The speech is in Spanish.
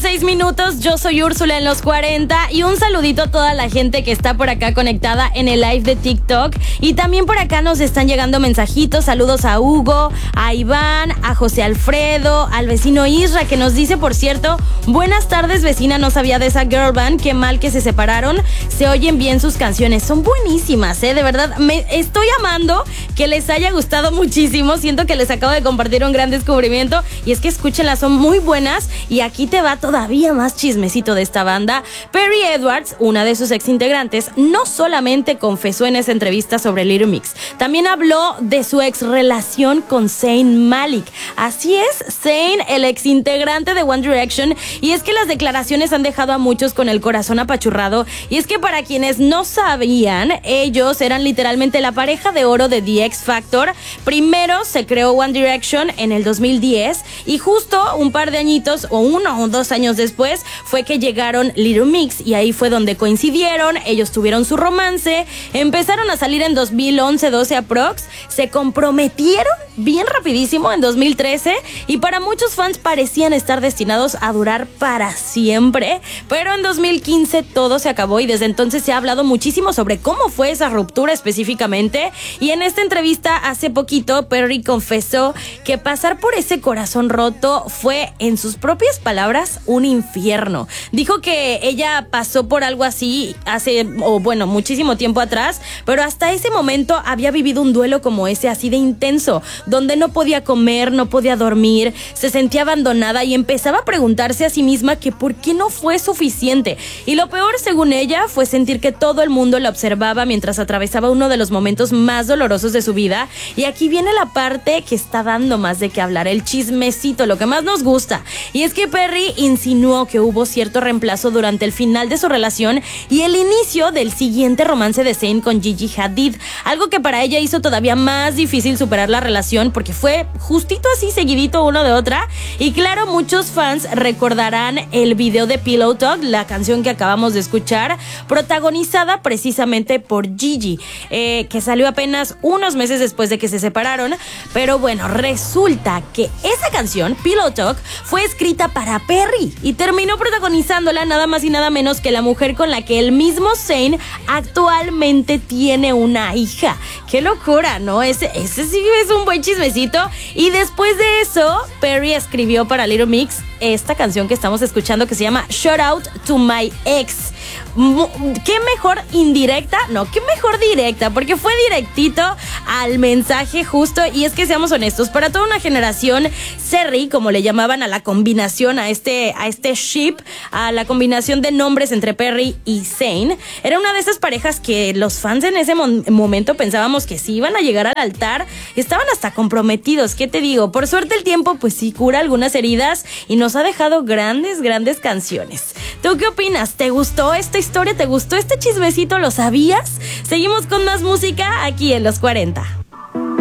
8:06. Yo soy Úrsula en los 40 y un saludito a toda la gente que está por acá conectada en el live de TikTok. Y también por acá nos están llegando mensajitos. Saludos a Hugo, a Iván, a José Alfredo, al vecino Isra, que nos dice, por cierto, buenas tardes, vecina, no sabía de esa girl band, qué mal que se separaron. Se oyen bien sus canciones, son buenísimas, de verdad, me estoy amando que les haya gustado muchísimo. Siento que les acabo de compartir un gran descubrimiento y es que escúchenlas, son muy buenas. Y aquí te va todavía más chismecito de esta banda. Perry Edwards, una de sus ex integrantes, no solamente confesó en esa entrevista sobre Little Mix, también habló de su ex relación con Zayn Malik. Así es, Zayn, el ex integrante de One Direction. Y es que las declaraciones han dejado a muchos con el corazón apachurrado. Y es que para quienes no sabían, ellos eran literalmente la pareja de oro de The X Factor. Primero se creó One Direction en el 2010 y justo un par de añitos o 1 o 2 años después fue que llegaron Little Mix y ahí fue donde coincidieron. Ellos tuvieron su romance, empezaron a salir en 2011-12 aprox, se comprometieron bien rapidísimo en 2013 y para muchos fans parecían estar destinados a durar para siempre, pero en 2015 todo se acabó y desde entonces se ha hablado muchísimo sobre cómo fue esa ruptura específicamente. Y en esta entrevista hace poquito Perry confesó que pasar por ese corazón roto fue, en sus propias palabras, un infierno. Dijo que ella pasó por algo así muchísimo tiempo atrás, pero hasta ese momento había vivido un duelo como ese, así de intenso, donde no podía comer, no podía dormir, se sentía abandonada y empezaba a preguntarse a sí misma que por qué no fue suficiente. Y lo peor, según ella, fue sentir que todo el mundo la observaba mientras atravesaba uno de los momentos más dolorosos de su vida. Y aquí viene la parte que está dando más de qué hablar, el chismecito, lo que más nos gusta. Y es que Perry insinuó que hubo cierto reemplazo durante el final de su relación y el inicio del siguiente romance de Zayn con Gigi Hadid, algo que para ella hizo todavía más difícil superar la relación porque fue justito así, seguidito uno de otra. Y claro, muchos fans recordarán el video de Pillow Talk, la canción que acabamos de escuchar, protagonizada precisamente por Gigi, que salió apenas unos meses después de que se separaron. Pero bueno, resulta que esa canción, Pillow Talk, fue escrita para Perry y terminó protagonizándola nada más y nada menos que la mujer con la que el mismo Zayn actualmente tiene una hija. ¡Qué locura!, ¿no? Ese sí es un buen chismecito. Y después de eso, Perry escribió para Little Mix esta canción que estamos escuchando que se llama Shout Out to My Ex. ¿Qué mejor indirecta? No, qué mejor directa, porque fue directito al mensaje justo. Y es que seamos honestos, para toda una generación, Cerri, como le llamaban a la combinación, a este ship, a la combinación de nombres entre Perry y Zayn, era una de esas parejas que los fans en ese momento pensábamos que sí iban a llegar al altar, estaban hasta comprometidos. ¿Qué te digo? Por suerte el tiempo pues sí cura algunas heridas y nos ha dejado grandes canciones. ¿Tú qué opinas? ¿Te gustó esta historia? ¿Te gustó este chismecito? ¿Lo sabías? Seguimos con más música aquí en Los 40.